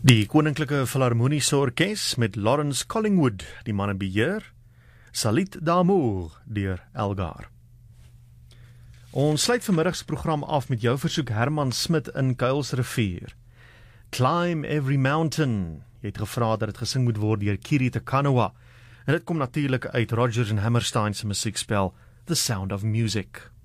Die Koninklike Philharmoniese Orkes met Lawrence Collingwood, die man in beheer, Salit d'Amour deur Elgar. Ons sluit vanmiddags program af met jou versoek Herman Smit in Kuilsrivier. Climb Every Mountain. Jy het gevra dat het gesing moet word deur Kiri Te Kanawa. En dit kom natuurlik uit Rodgers and Hammerstein se musiekspel The Sound of Music.